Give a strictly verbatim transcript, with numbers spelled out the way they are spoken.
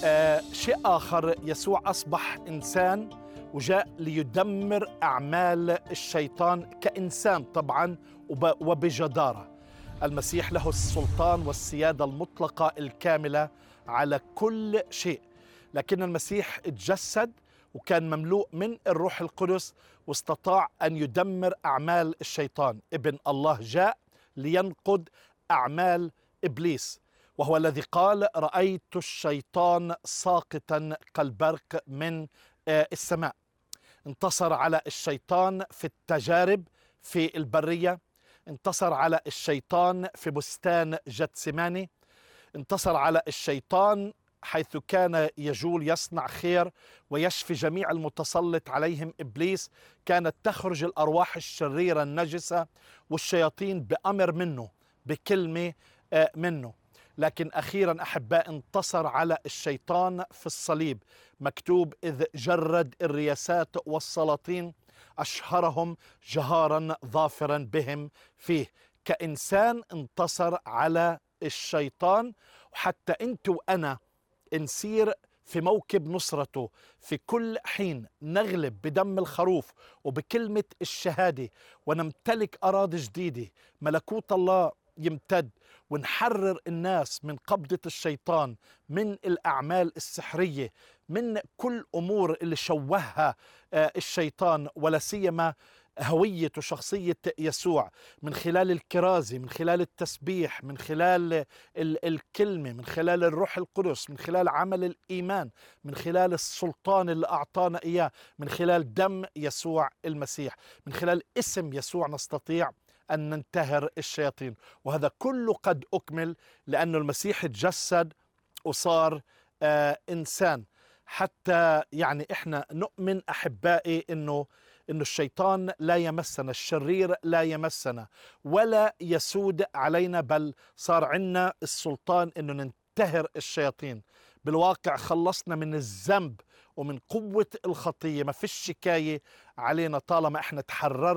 آه شيء آخر، يسوع أصبح إنسان وجاء ليدمر أعمال الشيطان كإنسان طبعا وب- وبجدارة. المسيح له السلطان والسيادة المطلقة الكاملة على كل شيء، لكن المسيح اتجسد وكان مملوء من الروح القدس واستطاع أن يدمر أعمال الشيطان. ابن الله جاء لينقض أعمال إبليس، وهو الذي قال: رأيت الشيطان ساقطا كالبرق من آه، السماء. انتصر على الشيطان في التجارب في البرية، انتصر على الشيطان في بستان جتسماني، انتصر على الشيطان حيث كان يجول يصنع خير ويشفي جميع المتسلط عليهم إبليس. كانت تخرج الأرواح الشريرة النجسة والشياطين بأمر منه، بكلمة آه، منه. لكن أخيرا أحباء انتصر على الشيطان في الصليب. مكتوب: إذ جرد الرياسات والسلاطين أشهرهم جهارا ظافرا بهم فيه. كإنسان انتصر على الشيطان، وحتى أنت وأنا نسير في موكب نصرته في كل حين، نغلب بدم الخروف وبكلمة الشهادة، ونمتلك أراضي جديدة. ملكوت الله يمتد، ونحرر الناس من قبضة الشيطان، من الأعمال السحرية، من كل أمور اللي شوهها آه، الشيطان، ولا سيما هوية وشخصية يسوع، من خلال الكرازة، من خلال التسبيح، من خلال ال- الكلمة، من خلال الروح القدس، من خلال عمل الإيمان، من خلال السلطان اللي أعطانا إياه، من خلال دم يسوع المسيح، من خلال اسم يسوع نستطيع أن ننتهر الشياطين. وهذا كله قد أكمل لأن المسيح تجسد وصار آه إنسان، حتى يعني إحنا نؤمن أحبائي إنه إنه الشيطان لا يمسنا، الشرير لا يمسنا ولا يسود علينا، بل صار عنا السلطان إنه ننتهر الشياطين. بالواقع خلصنا من الذنب ومن قوة الخطية، ما فيش شكاية علينا طالما إحنا تحررنا